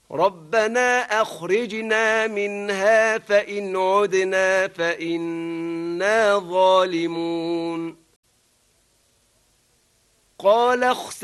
ربنا أخرجنا منها فإن عدنا فإنا ظالمون قال